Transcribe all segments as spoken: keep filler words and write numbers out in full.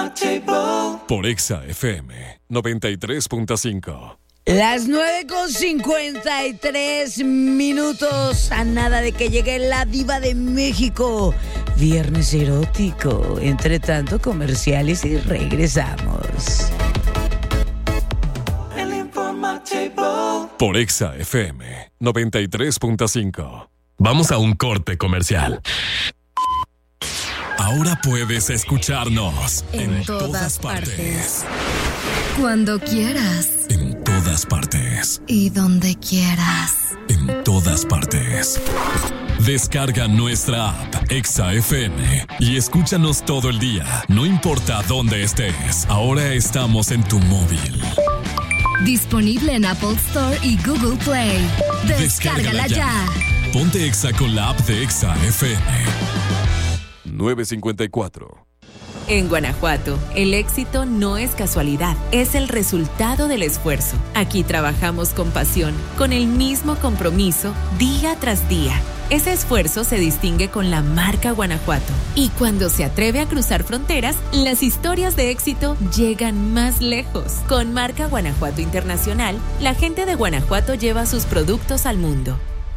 Por Exa F M noventa y tres punto cinco. Las nueve con cincuenta y tres minutos, a nada de que llegue la diva de México. Viernes erótico. Entre tanto, comerciales y regresamos. El informativo. Por Exa F M noventa y tres punto cinco. Vamos a un corte comercial. Ahora puedes escucharnos en, en todas, todas partes. partes. Cuando quieras. En todas partes. Y donde quieras. En todas partes. Descarga nuestra app Exa F M y escúchanos todo el día. No importa dónde estés. Ahora estamos en tu móvil. Disponible en Apple Store y Google Play. Descárgala, Descárgala ya. ya. Ponte Exa con la app de Exa F M. nueve cincuenta y cuatro. En Guanajuato, el éxito no es casualidad, es el resultado del esfuerzo. Aquí trabajamos con pasión, con el mismo compromiso, día tras día. Ese esfuerzo se distingue con la marca Guanajuato. Y cuando se atreve a cruzar fronteras, las historias de éxito llegan más lejos. Con marca Guanajuato Internacional, la gente de Guanajuato lleva sus productos al mundo.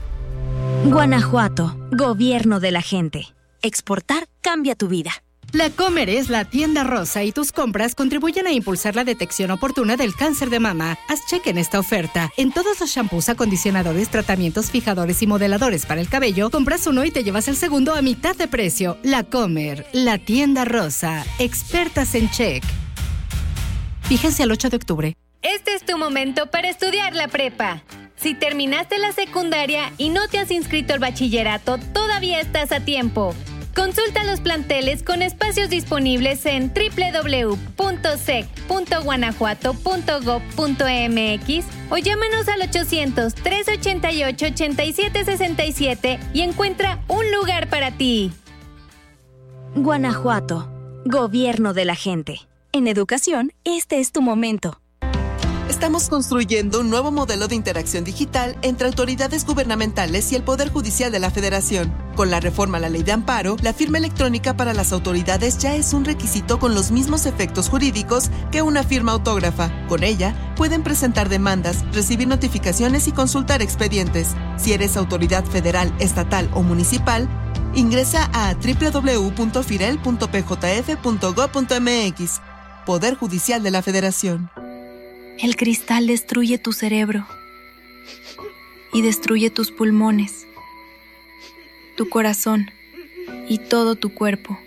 Guanajuato, gobierno de la gente. Exportar cambia tu vida. La Comer es la tienda rosa y tus compras contribuyen a impulsar la detección oportuna del cáncer de mama. Haz cheque en esta oferta. En todos los shampoos, acondicionadores, tratamientos, fijadores y modeladores para el cabello, compras uno y te llevas el segundo a mitad de precio. La Comer, la tienda rosa. Expertas en check. Fíjense al ocho de octubre. Este es tu momento para estudiar la prepa. Si terminaste la secundaria y no te has inscrito al bachillerato, todavía estás a tiempo. Consulta los planteles con espacios disponibles en doble u doble u doble u punto sec punto guanajuato punto gob punto m x o llámanos al ochocientos, trescientos ochenta y ocho, ochenta y siete sesenta y siete y encuentra un lugar para ti. Guanajuato, gobierno de la gente. En educación, este es tu momento. Estamos construyendo un nuevo modelo de interacción digital entre autoridades gubernamentales y el Poder Judicial de la Federación. Con la reforma a la Ley de Amparo, la firma electrónica para las autoridades ya es un requisito con los mismos efectos jurídicos que una firma autógrafa. Con ella, pueden presentar demandas, recibir notificaciones y consultar expedientes. Si eres autoridad federal, estatal o municipal, ingresa a doble u doble u doble u punto firel punto p j f punto gob punto m x. Poder Judicial de la Federación. El cristal destruye tu cerebro y destruye tus pulmones, tu corazón y todo tu cuerpo.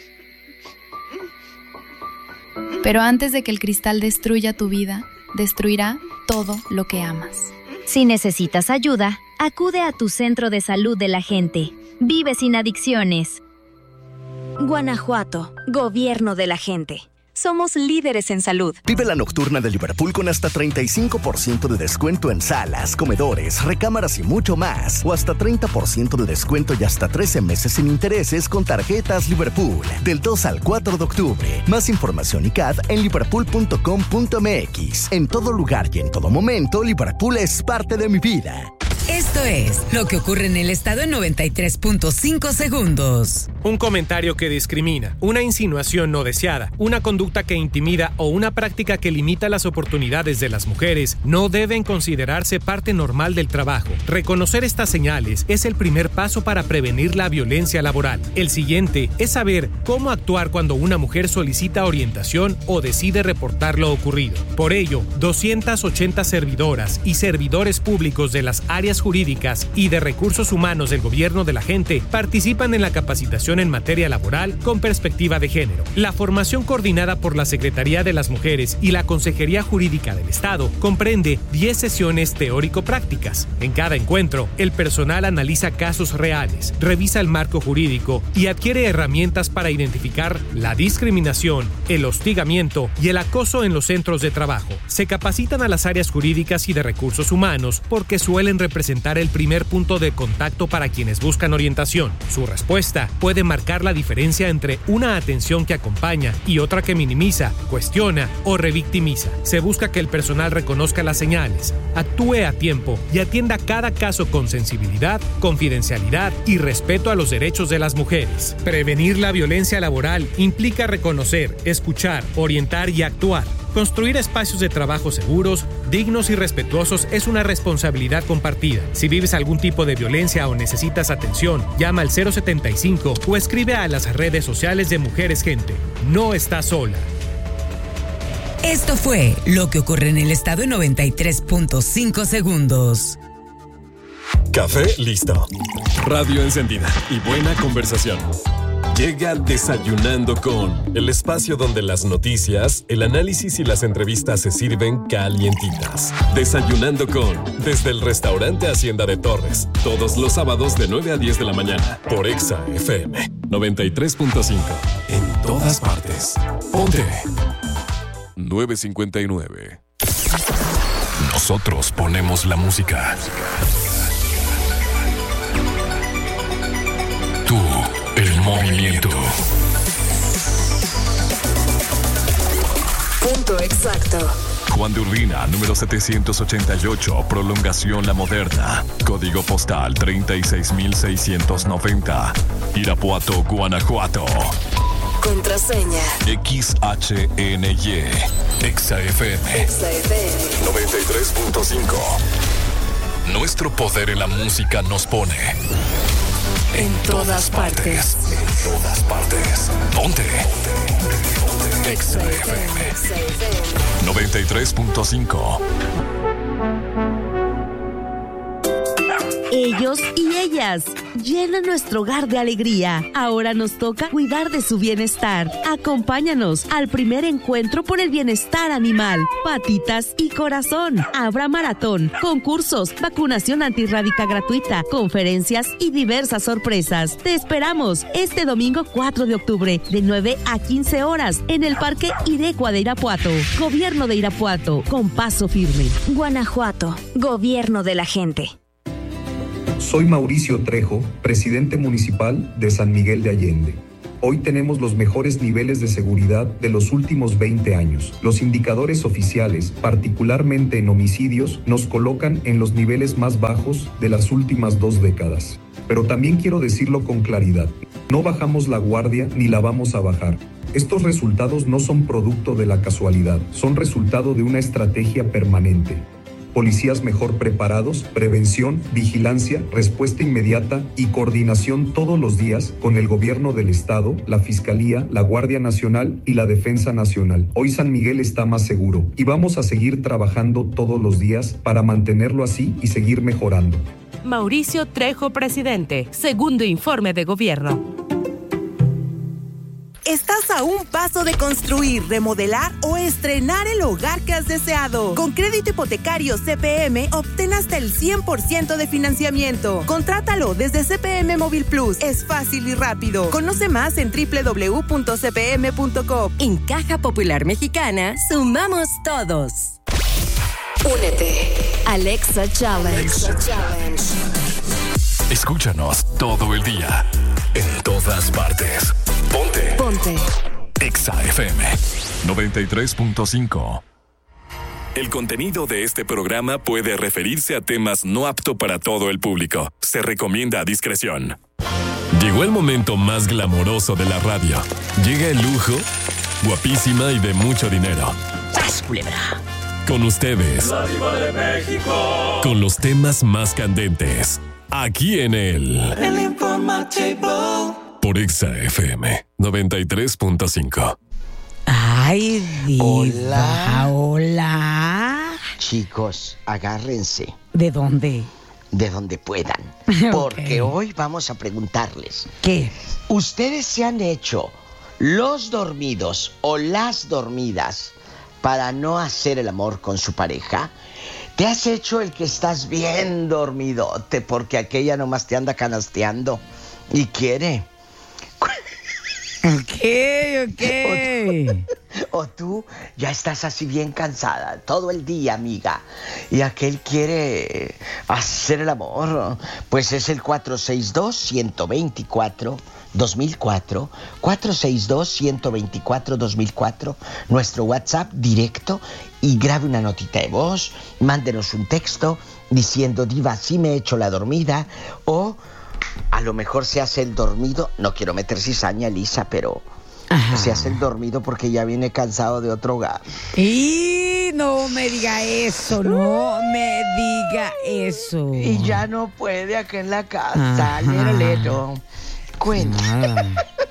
Pero antes de que el cristal destruya tu vida, destruirá todo lo que amas. Si necesitas ayuda, acude a tu centro de salud de la gente. Vive sin adicciones. Guanajuato, gobierno de la gente. Somos líderes en salud. Vive la nocturna de Liverpool con hasta treinta y cinco por ciento de descuento en salas, comedores, recámaras y mucho más. O hasta treinta por ciento de descuento y hasta trece meses sin intereses con tarjetas Liverpool. Del dos al cuatro de octubre. Más información y C A D en liverpool punto com punto m x. En todo lugar y en todo momento, Liverpool es parte de mi vida. Esto es lo que ocurre en el estado en noventa y tres punto cinco segundos. Un comentario que discrimina, una insinuación no deseada, una conducta que intimida o una práctica que limita las oportunidades de las mujeres no deben considerarse parte normal del trabajo. Reconocer estas señales es el primer paso para prevenir la violencia laboral. El siguiente es saber cómo actuar cuando una mujer solicita orientación o decide reportar lo ocurrido. Por ello, doscientas ochenta servidoras y servidores públicos de las áreas jurídicas y de recursos humanos del gobierno de la gente participan en la capacitación en materia laboral con perspectiva de género. La formación coordinada por la Secretaría de las Mujeres y la Consejería Jurídica del Estado comprende diez sesiones teórico-prácticas. En cada encuentro, el personal analiza casos reales, revisa el marco jurídico y adquiere herramientas para identificar la discriminación, el hostigamiento y el acoso en los centros de trabajo. Se capacitan a las áreas jurídicas y de recursos humanos porque suelen representar representar el primer punto de contacto para quienes buscan orientación. Su respuesta puede marcar la diferencia entre una atención que acompaña y otra que minimiza, cuestiona o revictimiza. Se busca que el personal reconozca las señales, actúe a tiempo y atienda cada caso con sensibilidad, confidencialidad y respeto a los derechos de las mujeres. Prevenir la violencia laboral implica reconocer, escuchar, orientar y actuar. Construir espacios de trabajo seguros, dignos y respetuosos es una responsabilidad compartida. Si vives algún tipo de violencia o necesitas atención, llama al cero setenta y cinco o escribe a las redes sociales de Mujeres Gente. No estás sola. Esto fue Lo que ocurre en el estado en noventa y tres punto cinco segundos. Café listo. Radio encendida y buena conversación. Llega Desayunando con, el espacio donde las noticias, el análisis y las entrevistas se sirven calientitas. Desayunando con, desde el restaurante Hacienda de Torres, todos los sábados de nueve a diez de la mañana, por Exa F M noventa y tres punto cinco. En todas partes. Ponte nueve cincuenta y nueve. Nosotros ponemos la música. Tú, el movimiento. Punto exacto. Juan de Urbina, número setecientos ochenta y ocho, Prolongación La Moderna. Código postal treinta y seis mil seiscientos noventa. Irapuato, Guanajuato. Contraseña X H N Y. Exa F M Exa F M noventa y tres punto cinco. Nuestro poder en la música nos pone en, en todas, todas partes. partes. En todas partes. Ponte. Exa F M noventa y tres punto cinco. Ellos y ellas llenan nuestro hogar de alegría. Ahora nos toca cuidar de su bienestar. Acompáñanos al primer encuentro por el bienestar animal. Patitas y corazón. Habrá maratón, concursos, vacunación antirrábica gratuita, conferencias y diversas sorpresas. Te esperamos este domingo cuatro de octubre de nueve a quince horas en el Parque Irecua de Irapuato. Gobierno de Irapuato, con paso firme. Guanajuato, gobierno de la gente. Soy Mauricio Trejo, presidente municipal de San Miguel de Allende. Hoy tenemos los mejores niveles de seguridad de los últimos veinte años. Los indicadores oficiales, particularmente en homicidios, nos colocan en los niveles más bajos de las últimas dos décadas. Pero también quiero decirlo con claridad, no bajamos la guardia ni la vamos a bajar. Estos resultados no son producto de la casualidad, son resultado de una estrategia permanente. Policías mejor preparados, prevención, vigilancia, respuesta inmediata y coordinación todos los días con el gobierno del estado, la Fiscalía, la Guardia Nacional y la Defensa Nacional. Hoy San Miguel está más seguro y vamos a seguir trabajando todos los días para mantenerlo así y seguir mejorando. Mauricio Trejo, presidente. Segundo informe de gobierno. Estás a un paso de construir, remodelar o estrenar el hogar que has deseado. Con crédito hipotecario C P M, obtén hasta el cien por ciento de financiamiento. Contrátalo desde C P M Móvil Plus. Es fácil y rápido. Conoce más en doble u doble u doble u punto c p m punto com. En Caja Popular Mexicana, sumamos todos. Únete. Alexa Challenge. Alexa Challenge. Escúchanos todo el día, en todas partes. Ponte. Ponte. Exa F M noventa y tres punto cinco. El contenido de este programa puede referirse a temas no apto para todo el público. Se recomienda discreción. Llegó el momento más glamoroso de la radio. Llega el lujo, guapísima y de mucho dinero. ¡Sas, culebra! Con ustedes. La Diva de México. Con los temas más candentes. Aquí en el... El informativo. Por Exa F M noventa y tres punto cinco. Ay, diva. Hola. Hola. Chicos, agárrense. ¿De dónde? De donde puedan. Porque okay. Hoy vamos a preguntarles. ¿Qué? ¿Ustedes se han hecho los dormidos o las dormidas para no hacer el amor con su pareja? ¿Te has hecho el que estás bien dormidote porque aquella nomás te anda canasteando y quiere? Ok, ok. O tú ya estás así bien cansada todo el día, amiga, y aquel quiere hacer el amor. Pues es el cuatro seis dos, uno dos cuatro, dos mil cuatro, cuatro seis dos, uno dos cuatro, dos mil cuatro, nuestro WhatsApp directo, y grabe una notita de voz, mándenos un texto diciendo: diva, sí me he hecho la dormida, o a lo mejor se hace el dormido. No quiero meter cizaña, Elisa, pero ajá, se hace el dormido porque ya viene cansado de otro hogar. Y no me diga eso, no me diga eso. Y ya no puede acá en la casa, lero, lero. Cuenta.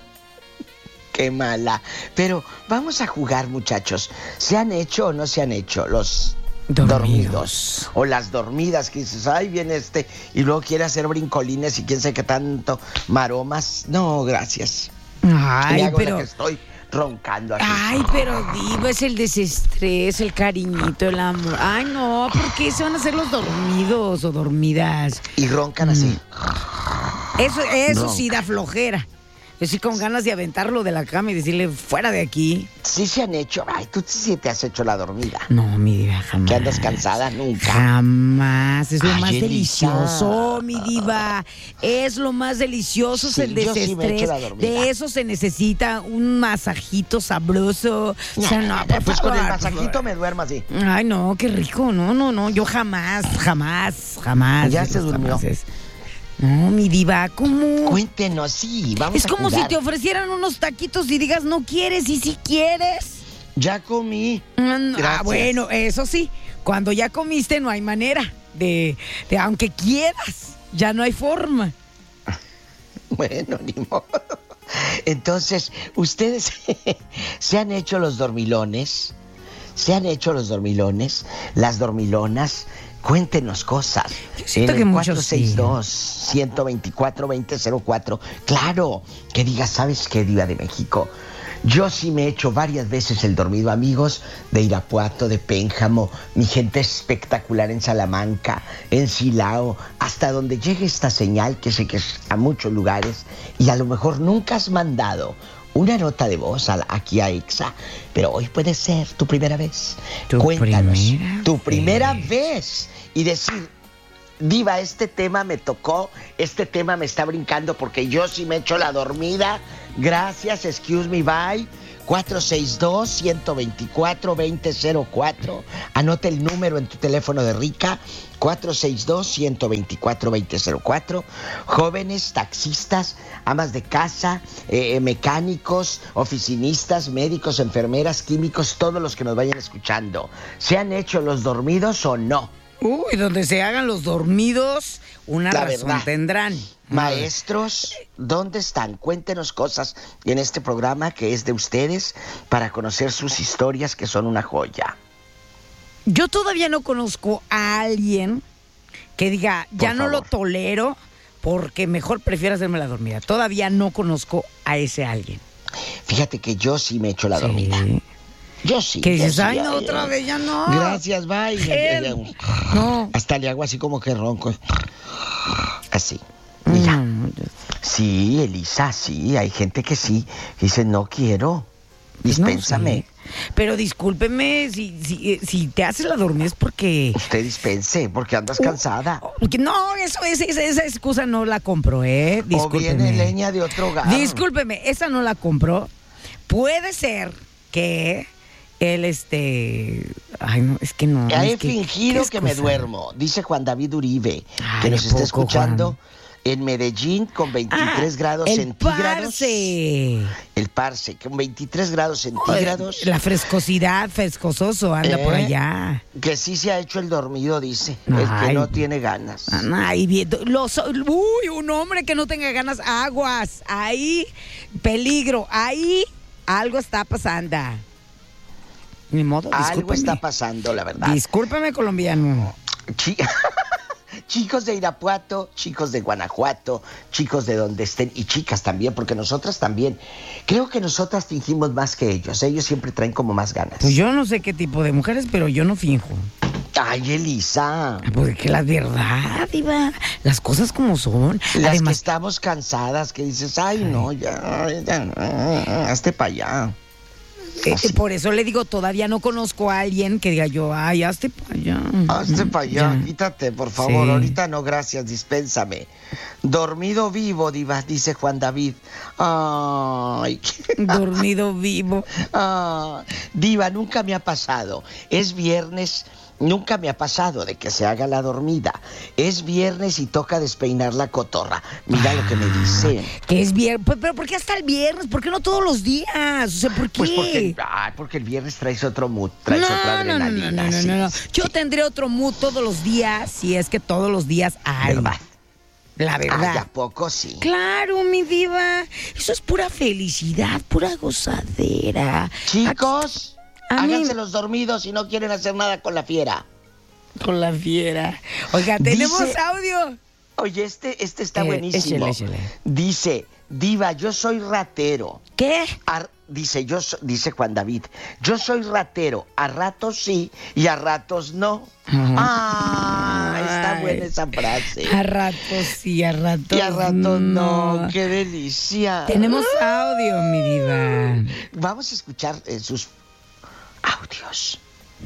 Qué mala. Pero vamos a jugar, muchachos. ¿Se han hecho o no se han hecho los dormidos? dormidos? O las dormidas que dices, ay, viene este, y luego quiere hacer brincolines y quién sabe qué tanto, maromas. No, gracias. Ay, hago pero... la que estoy roncando así. Ay, pero diva, es el desestrés, el cariñito, el amor. Ay, no, ¿por qué se van a hacer los dormidos o dormidas? Y roncan así. Eso, eso Ronca. sí da flojera. Yo sí con ganas de aventarlo de la cama y decirle, fuera de aquí. Sí se han hecho. Ay, tú sí te has hecho la dormida. No, mi diva, jamás. ¿Que andas cansada? Nunca. Jamás. Es lo Ay, más Elisa. delicioso, mi diva. Es lo más delicioso, Sí, es el yo sí me he hecho desestrés. la dormida. De eso se necesita un masajito sabroso. O sea, no, por pues favor, con el por masajito favor. me duermo así. Ay, no, qué rico. No, no, no. Yo jamás, jamás, jamás. Ya se durmió. Jamases. No, mi diva, ¿cómo? Cuéntenos, sí, vamos Es a como jugar. si te ofrecieran unos taquitos y digas no quieres, y si quieres. Ya comí. Mm, Ah, Gracias. bueno, eso sí. Cuando ya comiste no hay manera de, de aunque quieras, ya no hay forma. Bueno, ni modo. Entonces, ¿ustedes se han hecho los dormilones? ¿Se han hecho los dormilones? ¿Las dormilonas? Cuéntenos cosas. siento en que el muchos cuatro seis dos, uno dos cuatro, dos cero cero cuatro. Claro, que digas, ¿sabes qué, diva de México? Yo sí me he hecho varias veces el dormido, amigos de Irapuato, de Pénjamo, mi gente espectacular en Salamanca, en Silao, hasta donde llegue esta señal, que sé que es a muchos lugares, y a lo mejor nunca has mandado una nota de voz a la- aquí a Exa, pero hoy puede ser tu primera vez. Tu Cuéntanos, primera tu vez. primera vez, y decir, diva, este tema me tocó, este tema me está brincando porque yo sí me he hecho la dormida. Gracias, excuse me, bye. cuatro seis dos, uno dos cuatro, dos cero cero cuatro. Anota el número en tu teléfono de rica. cuatro seis dos, uno dos cuatro, dos cero cero cuatro. Jóvenes, taxistas, amas de casa, eh, mecánicos, oficinistas, médicos, enfermeras, químicos, todos los que nos vayan escuchando. ¿Se han hecho los dormidos o no? Uy, donde se hagan los dormidos, una La razón verdad. tendrán. Maestros, ¿dónde están? Cuéntenos cosas en este programa que es de ustedes para conocer sus historias, que son una joya. Yo todavía no conozco a alguien que diga, ya Por no lo favor. tolero porque mejor prefiero hacerme la dormida. Todavía no conozco a ese alguien. Fíjate que yo sí me echo la dormida. Yo sí. Que yo dices, sí, ay, ya, no, ya. otra vez, ya no. Gracias, bye. Él. No. Hasta le hago así como que ronco. Así. Mira. Mm, Sí, Elisa, sí. Hay gente que sí. Dice, no quiero. Dispénsame. No sé. Pero discúlpeme, si, si, eh, si te haces la dormida es porque... Usted dispense, porque andas cansada. porque no, eso, esa, esa, esa excusa no la compro, ¿eh? O Discúlpeme. viene leña de otro hogar. Discúlpeme, esa no la compro. Puede ser que él, este... Ay, no, es que no. Ya es he que- fingido ¿qué que me excusa? duermo, dice Juan David Uribe, Ay, que nos ¿a está poco, escuchando Juan? en Medellín con veintitrés Ah, grados el centígrados. parce. El parce, con veintitrés grados centígrados. La frescosidad, frescososo, anda ¿Eh? por allá. Que sí se ha hecho el dormido, dice. El que Ay. no tiene ganas. Ay, viendo, los, uy, un hombre que no tenga ganas, aguas, ahí, peligro, ahí algo está pasando. Ni modo, Algo discúlpeme. está pasando, la verdad. Discúlpeme, colombiano. Chi- Chicos de Irapuato, chicos de Guanajuato, chicos de donde estén, y chicas también, porque nosotras también. Creo que nosotras fingimos más que ellos. Ellos siempre traen como más ganas. Pues yo no sé qué tipo de mujeres, pero yo no finjo. Ay, Elisa. Pues que la verdad, Diva, las cosas como son. Las Además, que estamos cansadas, que dices, ay, no, ya, ya, hazte para allá. Eh, por eso le digo, todavía no conozco a alguien que diga yo, ay, hazte para allá. Hazte para allá, Ya. quítate, por favor. Sí. Ahorita no, gracias, dispénsame. Dormido vivo, diva, dice Juan David. Ay. Dormido vivo. Ah, diva, nunca me ha pasado. Es viernes, nunca me ha pasado de que se haga la dormida. Es viernes y toca despeinar la cotorra. Mira lo que me dicen. Que es viernes, pero ¿por qué hasta el viernes? ¿Por qué no todos los días? O sea, ¿por qué? Pues porque, ay, porque el viernes traes otro mood, traes no, otra no, no, adrenalina. no, no, no, sí. no, no. Yo tendré otro mood todos los días, si es que todos los días hay. ¿Verdad? La verdad. Ay, ¿a poco sí? Claro, mi diva. Eso es pura felicidad, pura gozadera. Chicos, A mí- háganse los dormidos si no quieren hacer nada con la fiera. Con la fiera. Oiga, tenemos Dice- audio. Oye, este, este está Eh, buenísimo. échale, échale. Dice, diva, yo soy ratero. ¿Qué? Ar- dice, yo so- dice Juan David, yo soy ratero. A ratos sí y a ratos no. Ah, está Ay. buena esa frase. A ratos sí, a ratos Y a ratos no. no. Qué delicia. Tenemos audio, mi diva. Vamos a escuchar eh, sus audios.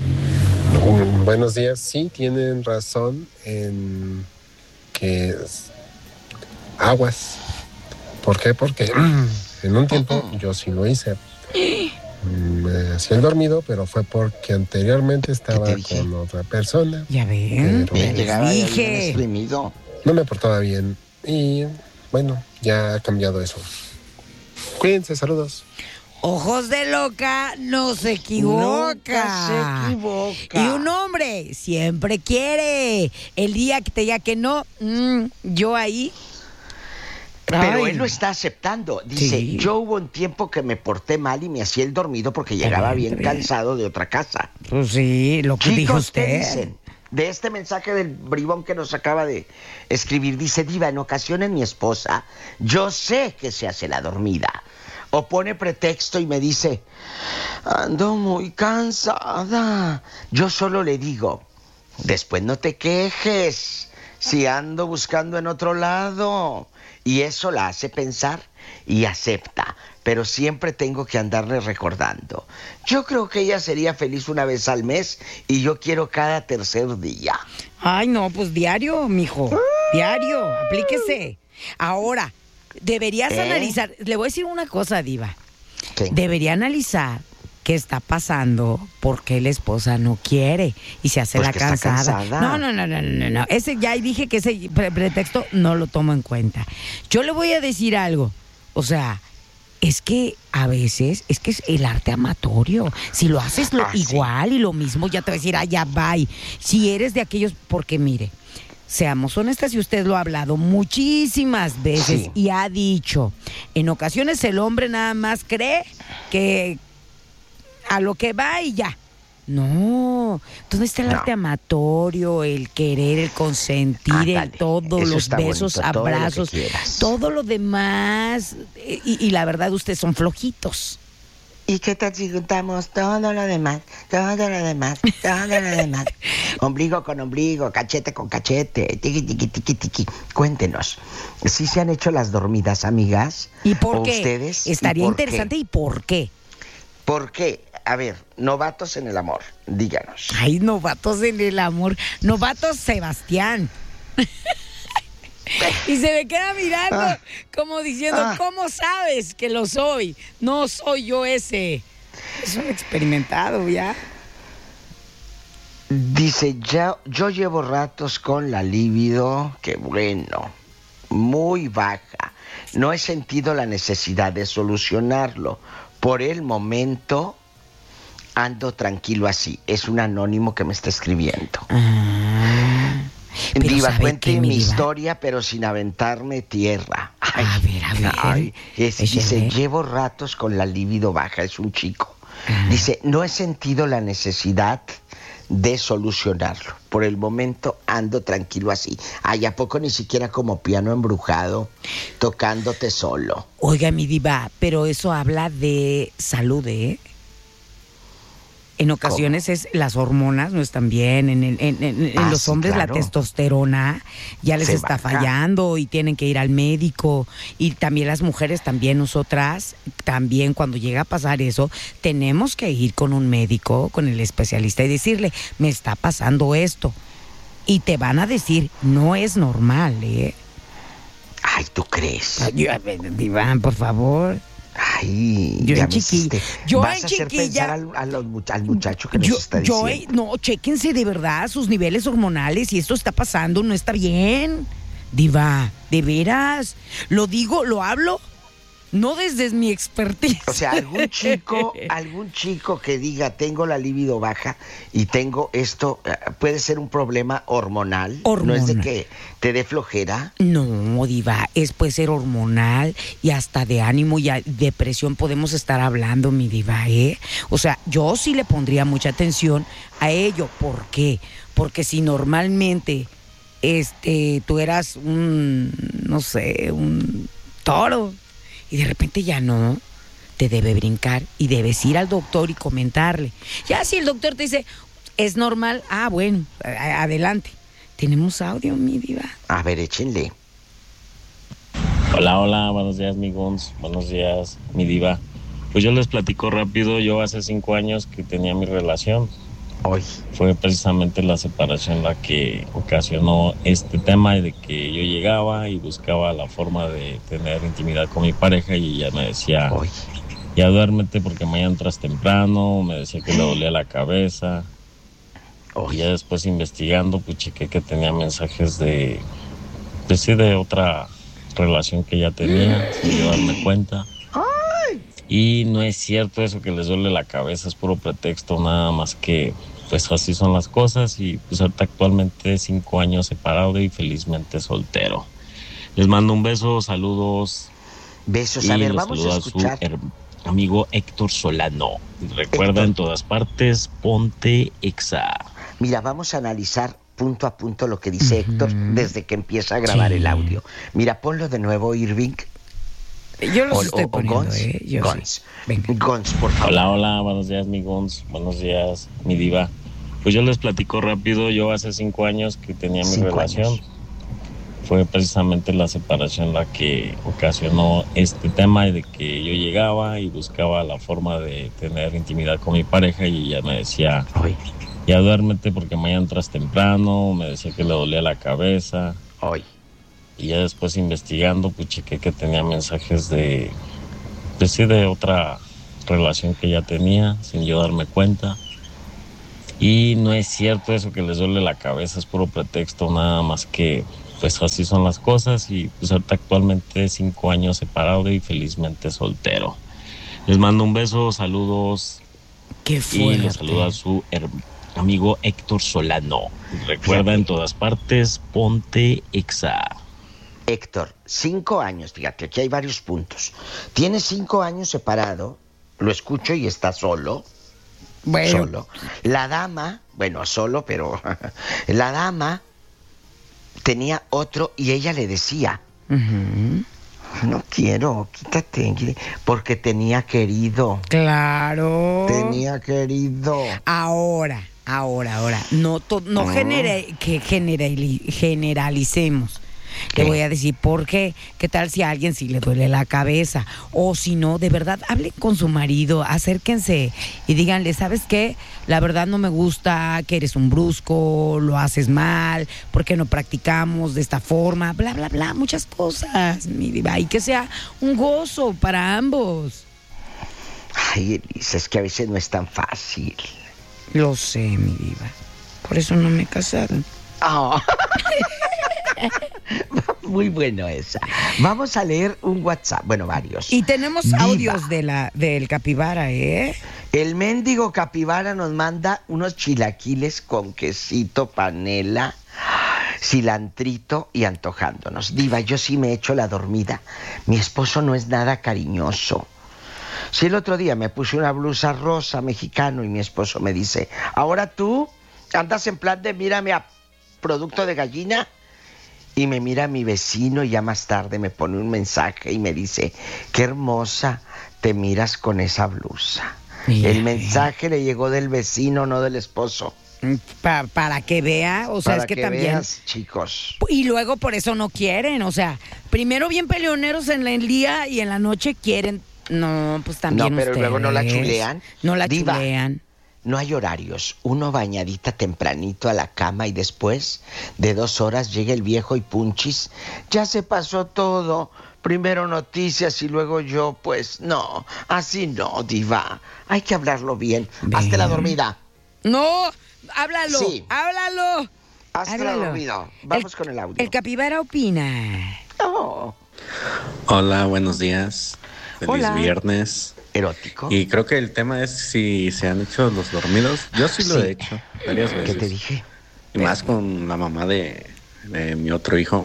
Mm, Buenos días, sí, tienen razón en que es aguas. ¿Por qué? Porque en un tiempo yo sí lo hice. Me hacía el dormido, pero fue porque anteriormente estaba con otra persona. Ya ven, pero Me llegaba ya dije. bien exprimido. no me portaba bien. Y bueno, ya ha cambiado eso. Cuídense, saludos. Ojos de loca no se equivoca. Nunca se equivoca. Y un hombre siempre quiere. El día que te diga que no, mm, yo ahí. Pero Ay. él lo está aceptando. Dice, Sí. yo hubo un tiempo que me porté mal y me hacía el dormido porque llegaba bien, bien está bien. cansado de otra casa. Pues sí, lo que dijo Chicos, ¿qué usted. dicen? De este mensaje del bribón que nos acaba de escribir, dice, diva, en ocasiones mi esposa, yo sé que se hace la dormida. O pone pretexto y me dice, ando muy cansada. Yo solo le digo, después no te quejes, si ando buscando en otro lado. Y eso la hace pensar y acepta, pero siempre tengo que andarle recordando. Yo creo que ella sería feliz una vez al mes y yo quiero cada tercer día. Ay, no, pues diario, mijo. Diario, aplíquese. Ahora, deberías ¿Eh? analizar. Le voy a decir una cosa, diva. ¿Qué? Debería analizar qué está pasando, por qué la esposa no quiere y se hace Pues la que está cansada. cansada. No, no, no, no, no, no. Ese ya dije que ese pre- pretexto no lo tomo en cuenta. Yo le voy a decir algo. O sea, es que a veces es que es el arte amatorio. Si lo haces lo Ah, sí. igual y lo mismo, ya te va a decir, ah, ya bye. Si eres de aquellos, porque mire, seamos honestas y usted lo ha hablado muchísimas veces Sí. y ha dicho, en ocasiones el hombre nada más cree que a lo que va y ya. No, ¿dónde está el No. arte amatorio, el querer, el consentir, Ándale, el todo, eso los está besos, bonito, todo lo que abrazos, quieras. todo lo demás? Y, y la verdad, ustedes son flojitos. ¿Y qué tal si juntamos todo lo demás, todo lo demás, todo lo demás? Ombligo con ombligo, cachete con cachete, tiqui, tiqui, tiqui, tiqui. Cuéntenos, ¿sí se han hecho las dormidas, amigas? ¿Y por ¿O qué? ustedes? ¿Y Estaría por qué? interesante. ¿Y por qué? ¿Por qué? A ver, novatos en el amor, díganos. Ay, novatos en el amor. Novatos Sebastián. Y se me queda mirando Ah. como diciendo, Ah. ¿cómo sabes que lo soy? No soy yo ese. Es un experimentado ya. Dice, ya, yo llevo ratos con la libido, que bueno, muy baja. No he sentido la necesidad de solucionarlo. Por el momento ando tranquilo así. Es un anónimo que me está escribiendo. Ah, pero Diva, ¿sabe cuente qué, mi mi diva? historia, pero sin aventarme tierra. Ay, A ver, a ver. ay, es- Échale. dice, llevo ratos con la libido baja, es un chico. Dice, no he sentido la necesidad de solucionarlo. Por el momento ando tranquilo así. Ay, ¿a poco ni siquiera como piano embrujado, tocándote solo? Oiga, mi diva, pero eso habla de salud, ¿eh? En ocasiones ¿Cómo? es las hormonas no están bien, en, en, en, en ah, los hombres sí, claro. la testosterona ya les Se está baja. fallando y tienen que ir al médico, y también las mujeres, también nosotras, también cuando llega a pasar eso, tenemos que ir con un médico, con el especialista y decirle, me está pasando esto, y te van a decir, no es normal, ¿eh? Ay, ¿tú crees? Ay, Iván, por favor. Ay, yo en chiquilla. Yo ¿Vas en a hacer chiquilla. Pensar al, al, al muchacho que yo, nos está yo, diciendo? No, chéquense de verdad sus niveles hormonales, y esto está pasando, no está bien. Diva, de veras. Lo digo, lo hablo, no desde mi expertise. O sea, algún chico, algún chico que diga, tengo la libido baja y tengo esto, puede ser un problema hormonal. Hormonal. ¿No es de que te dé flojera? No, Diva, es puede ser hormonal y hasta de ánimo y depresión podemos estar hablando, mi Diva, ¿eh? O sea, yo sí le pondría mucha atención a ello. ¿Por qué? Porque si normalmente este, tú eras un, no sé, un toro, y de repente ya no, te debe brincar y debes ir al doctor y comentarle. Ya si el doctor te dice, es normal, ah, bueno, adelante. Tenemos audio, mi Diva. A ver, échenle. Hola, hola, buenos días, mi Guns, buenos días, mi Diva. Pues yo les platico rápido, yo hace cinco años que tenía mi relación. Hoy. Fue precisamente la separación la que ocasionó este tema de que yo llegaba y buscaba la forma de tener intimidad con mi pareja y ella me decía, Hoy. ya duérmete porque mañana entras temprano, me decía que le dolía la cabeza. Hoy. Y ya después investigando, pues chequé que tenía mensajes de, pues sí, de otra relación que ya tenía, sin yo darme cuenta. Y no es cierto eso que les duele la cabeza, es puro pretexto, nada más que pues así son las cosas. Y pues ahorita actualmente cinco años separado y felizmente soltero. Les mando un beso, saludos. Besos, a ver, vamos a escuchar. A su amigo Héctor Solano. Recuerda, Héctor, en todas partes, ponte Exa. Mira, vamos a analizar punto a punto lo que dice uh-huh. Héctor desde que empieza a grabar sí. el audio. Mira, ponlo de nuevo, Irving. Yo los o, estoy o, poniendo, Gons, ¿eh? Yo Gons. Sí. Venga. Gons, por favor. Hola, hola, buenos días, mi Gons. Buenos días, mi Diva. Pues yo les platico rápido, yo hace cinco años que tenía mi relación. Años. Fue precisamente la separación la que ocasionó este tema de que yo llegaba y buscaba la forma de tener intimidad con mi pareja y ella me decía, Hoy. ya duérmete porque mañana entras temprano, me decía que le dolía la cabeza. Hoy. Y ya después investigando, pues chequé que tenía mensajes de, pues sí, de otra relación que ya tenía, sin yo darme cuenta. Y no es cierto eso que les duele la cabeza, es puro pretexto, nada más que pues así son las cosas. Y pues ahorita actualmente cinco años separado y felizmente soltero. Les mando un beso, saludos. Qué fuerte. Y les saluda a su hermano. Amigo Héctor Solano. Recuerda, en todas partes, ponte Exa. Héctor, cinco años, fíjate, aquí hay varios puntos. Tienes cinco años separado, lo escucho y está solo. Bueno. Solo. La dama, bueno, solo, pero la dama tenía otro y ella le decía, uh-huh. no quiero, quítate, porque tenía querido. Claro. Tenía querido. Ahora, ahora, ahora, no, to, no uh-huh. genere, que generali, generalicemos. ¿Qué? Le voy a decir por qué. ¿Qué tal si a alguien sí le duele la cabeza? O si no, de verdad, hablen con su marido, acérquense y díganle, ¿sabes qué? La verdad no me gusta que eres un brusco, lo haces mal, ¿por qué no practicamos de esta forma? Bla, bla, bla, muchas cosas, mi diva. Y que sea un gozo para ambos. Ay, Elisa, es que a veces no es tan fácil. Lo sé, mi diva. Por eso no me casaron. Oh. Muy bueno esa. Vamos a leer un WhatsApp, bueno, varios. Y tenemos Diva. audios de la del capibara, ¿eh? El mendigo capibara nos manda unos chilaquiles con quesito, panela, cilantrito y antojándonos. Diva, yo sí me echo la dormida. Mi esposo no es nada cariñoso. Si el otro día me puse una blusa rosa mexicano y mi esposo me dice, ahora tú andas en plan de mírame a producto de gallina. Y me mira mi vecino y ya más tarde me pone un mensaje y me dice, qué hermosa te miras con esa blusa. Yeah. El mensaje le llegó del vecino, no del esposo. Pa, para que vea, o sea, para es que, que también... veas, chicos. Y luego por eso no quieren, o sea, primero bien peleoneros en el día y en la noche quieren... No, pues también No, pero ustedes. luego no la chulean. No la Diva, chulean. No hay horarios. Uno bañadita tempranito a la cama y después de dos horas llega el viejo y punchis. Ya se pasó todo. Primero noticias y luego yo, pues no. Así no, diva. Hay que hablarlo bien. bien. Hazte la dormida. No, háblalo. Sí. Háblalo. Hazte háblalo. la dormida. Vamos el, con el audio. El capibara opina. Oh. Hola, buenos días. Feliz Hola. viernes. Erótico. Y creo que el tema es si se han hecho los dormidos. Yo sí lo sí. he hecho varias veces. ¿Qué te dije? Y más con la mamá de, de mi otro hijo.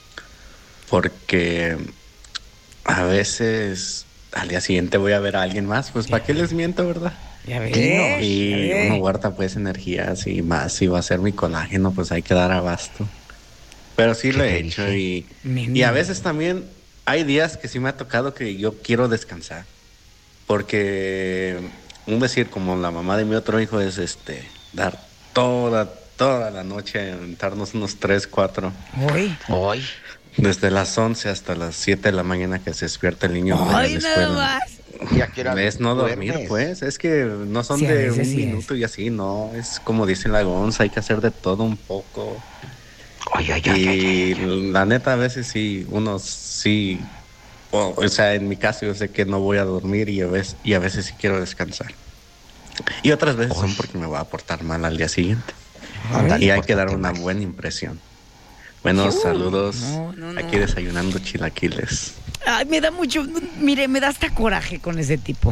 Porque a veces al día siguiente voy a ver a alguien más. Pues ¿para qué les miento, verdad? Ya ves, y ya ves. uno guarda pues energías y más. Si va a ser mi colágeno, pues hay que dar abasto. Pero sí lo he hecho. Y, y a veces también hay días que sí me ha tocado que yo quiero descansar. Porque un decir como la mamá de mi otro hijo es este dar toda, toda la noche, aventarnos unos tres, cuatro. Hoy. Hoy. Desde las once hasta las siete de la mañana que se despierta el niño. Hoy la nada más. Ya quiero es no dormir, duermes. Pues. Es que no son sí, de un sí minuto es. Y así, no. Es como dice la Gonza, hay que hacer de todo un poco. Ay, ay, y ay, ay, ay. La neta, a veces sí, uno sí... O, o sea, en mi caso yo sé que no voy a dormir y a veces, y a veces sí quiero descansar. Y otras veces Uy. son porque me voy a portar mal al día siguiente. Ay, y hay que dar una mal. buena impresión. Buenos uh, saludos. No, no, no. Aquí desayunando chilaquiles. Ay, me da mucho... Mire, me da hasta coraje con ese tipo.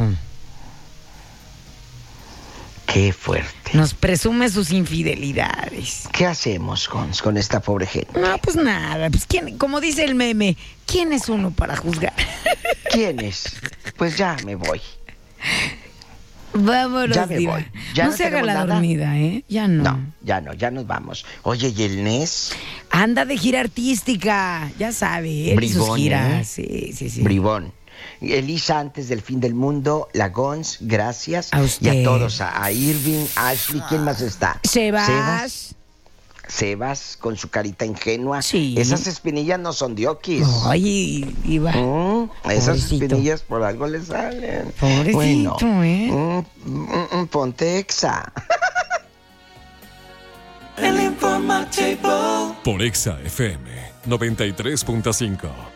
Qué fuerte. Nos presume sus infidelidades. ¿Qué hacemos, Gons, con esta pobre gente? No, pues nada. Pues quién, como dice el meme, ¿quién es uno para juzgar? ¿Quién es? Pues ya me voy. Vámonos, ya me diva. voy. ¿Ya no, no se haga la nada? dormida, ¿eh? Ya no. No, ya no, ya nos vamos. Oye, ¿y el Nes? Anda de gira artística, ya sabe, él Bribón, y sus giras. ¿eh? Sí, sí, sí. Bribón. Elisa, antes del fin del mundo, la Gons, gracias. A usted. Y a todos, a, a Irving, a Ashley, ¿quién más está? Sebas. Sebas. Sebas, con su carita ingenua. Sí. Esas espinillas no son de Oquis. Ay, iba. Mm, esas espinillas por algo le salen. Pobrecito, bueno, ¿eh? Mm, mm, mm, ponte Exa. El informativo. Por Exa F M noventa y tres punto cinco.